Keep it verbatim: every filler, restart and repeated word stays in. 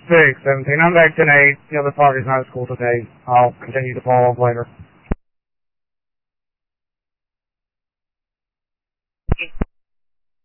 six, seventeen. I'm back ten eight. The other party's not at school today. I'll continue to follow up later.